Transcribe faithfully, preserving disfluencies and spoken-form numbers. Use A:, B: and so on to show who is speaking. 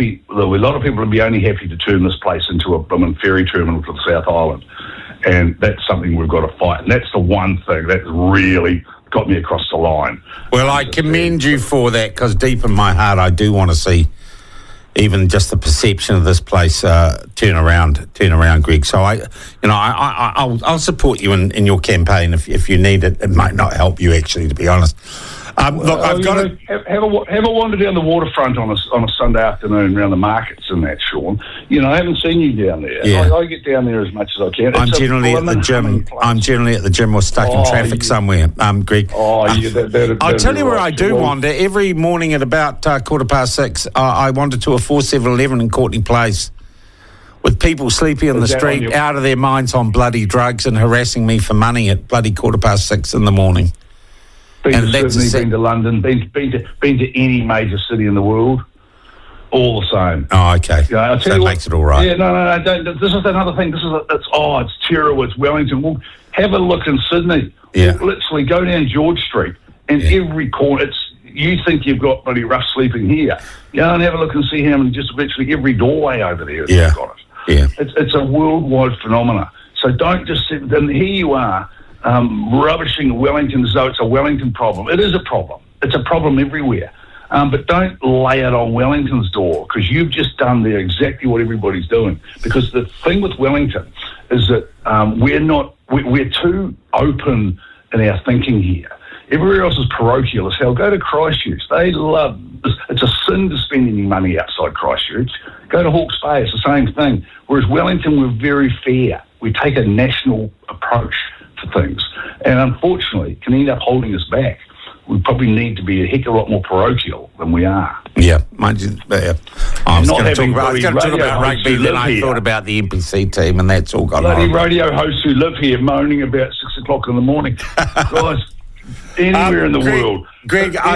A: happy, a lot of people would be only happy to turn this place into a blooming ferry terminal to the South Island. And that's something we've got to fight. And that's the one thing that really got me across the line.
B: Well, I commend you for that, because deep in my heart I do want to see even just the perception of this place uh, turn around, turn around, Greg. So I, you know, I, I, I'll, I'll support you in, in your campaign if, if you need it. It might not help you, actually, to be honest. Um, look,
A: well,
B: I've got
A: know,
B: to
A: have, have a have a wander down the waterfront on a on a Sunday afternoon around the markets and that, Sean. You know, I haven't seen you down there.
B: Yeah.
A: I, I get down there as much as I can.
B: I'm
A: It's
B: generally at the gym. I'm generally at the gym or stuck
A: oh,
B: in traffic
A: yeah.
B: somewhere, um, Greg.
A: Oh, yeah, that, that,
B: I'll
A: that
B: tell you where
A: right.
B: I do
A: well,
B: wander. Every morning at about uh, quarter past six, uh, I wander to a four seven eleven in Courtney Place with people sleeping in the street,
A: your...
B: out of their minds on bloody drugs and harassing me for money at bloody quarter past six in the morning.
A: Been
B: and
A: to
B: that's
A: Sydney,
B: se-
A: been to London, been, been, to, been to any major city in the world, all the same.
B: Oh, okay.
A: You know, I'll tell
B: so
A: you
B: it
A: what,
B: makes it all right.
A: Yeah, no, no, no. Don't, this is another thing. This is a, it's oh, it's Terror, it's Wellington. Well, have a look in Sydney.
B: Yeah.
A: Literally go down George Street, and
B: Yeah.
A: every corner. It's you think you've got bloody rough sleeping here. Go and have a look and see how many. Just virtually every doorway over there has
B: Yeah.
A: got it.
B: Yeah.
A: It's it's a worldwide phenomenon. So don't just sit. Then here you are. Um, rubbishing Wellington as though it's a Wellington problem. It is a problem. It's a problem everywhere. Um, but don't lay it on Wellington's door, because you've just done there exactly what everybody's doing. Because the thing with Wellington is that um, we're not, we, we're too open in our thinking here. Everywhere else is parochial as hell. Go to Christchurch. They love, it's a sin to spend any money outside Christchurch. Go to Hawke's Bay. It's the same thing. Whereas Wellington, we're very fair. We take a national approach to things, and unfortunately can end up holding us back. We probably need to be a heck of a lot more parochial than we are.
B: Yeah, mind you, uh, I was
A: Not
B: going to talk
A: having
B: about, I was
A: bloody
B: going to talk
A: radio
B: about
A: hosts
B: rugby,
A: who
B: then
A: live
B: I
A: here.
B: thought about the N P C team, and that's all gone
A: Bloody
B: horrible.
A: radio hosts who live here moaning about six o'clock in the morning. Guys, anywhere
B: Um,
A: in the
B: Greg,
A: world.
B: Greg,